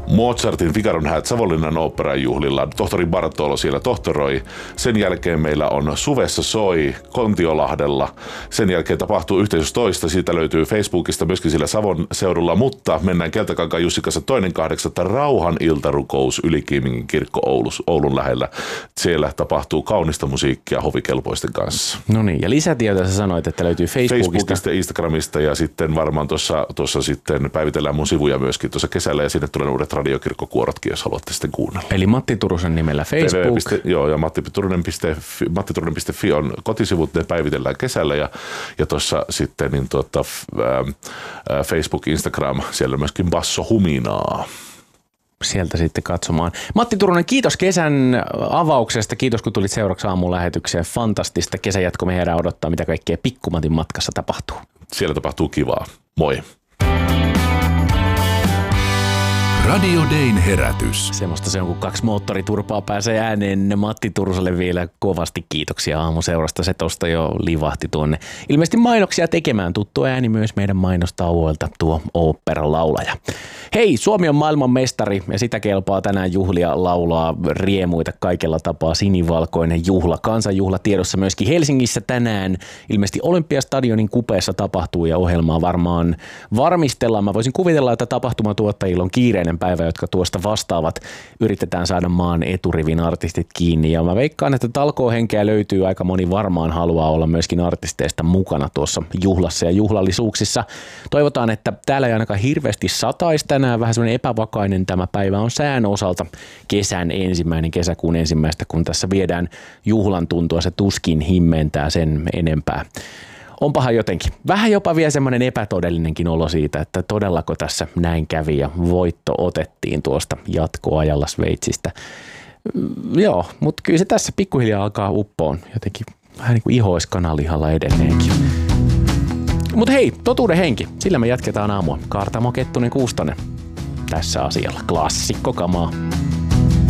Mozartin Figaron häät Savonlinnan oopperan juhlilla. Tohtori Bartolo siellä tohtoroi. Sen jälkeen meillä on Suvessa soi Kontiolahdella. Sen jälkeen tapahtuu yhteisössä toista. Siitä löytyy Facebookista myöskin sillä Savon seudulla, mutta mennään Keltakankaan Jussi kanssa 2.8. Rauhan iltarukous Ylikiimingin kirkko Oulun lähellä. Siellä tapahtuu kaunista musiikkia hovikelpoisten kanssa. No niin, ja lisätietoja sä sanoit, että löytyy Facebookista ja Instagramista ja sitten varmaan tuossa sitten päivitellään mun sivuja myöskin tuossa kesällä ja sinne tulee uudet radiokirkkokuorotkin, jos haluatte sitten kuunnella. Eli Matti Turusen nimellä Facebook. Ja mattiturunen.fi on kotisivut, ne päivitellään kesällä ja tuossa sitten niin Facebook, Instagram, siellä myöskin Basso Huminaa. Sieltä sitten katsomaan. Matti Turunen, kiitos kesän avauksesta. Kiitos, kun tulit seuraavaksi aamun lähetykseen. Fantastista kesänjatko me jäädään odottaa, mitä kaikkea Pikkumatin matkassa tapahtuu. Siellä tapahtuu kivaa. Moi. Radio Dayn herätys. Semmosta se on, kun 2 moottoriturpaa pääsee ääneen. Matti Turuselle vielä kovasti kiitoksia aamuseurasta. Se tosta jo livahti tuonne. Ilmeisesti mainoksia tekemään. Tuttu ääni myös meidän mainostauoilta, tuo oopperan laulaja. Hei, Suomi on maailman mestari ja sitä kelpaa tänään juhlia, laulaa riemuita kaikella tapaa. Sinivalkoinen juhla, kansanjuhla tiedossa myöskin Helsingissä tänään. Ilmeisesti Olympiastadionin kupeessa tapahtuu ja ohjelmaa varmaan varmistellaan. Mä voisin kuvitella, että tapahtumatuottajilla on kiireinen päivä, jotka tuosta vastaavat. Yritetään saada maan eturivin artistit kiinni ja mä veikkaan, että talkoohenkeä löytyy. Aika moni varmaan haluaa olla myöskin artisteista mukana tuossa juhlassa ja juhlallisuuksissa. Toivotaan, että täällä ei ainakaan hirveästi sataisi tänään. Vähän semmoinen epävakainen tämä päivä on sään osalta. Kesäkuun ensimmäistä, kun tässä viedään juhlan tuntua, se tuskin himmentää sen enempää. Onpahan jotenkin. Vähän jopa vielä semmoinen epätodellinenkin olo siitä, että todellako tässä näin kävi ja voitto otettiin tuosta jatkoajalla Sveitsistä. Joo, mutta kyllä se tässä pikkuhiljaa alkaa uppoon. Jotenkin vähän niin kuin ihoiskanalihalla edelleenkin. Mutta hei, totuuden henki. Sillä me jatketaan aamua. Kaartamo Kettunen Kuustonen. Tässä asialla klassikkokamaa.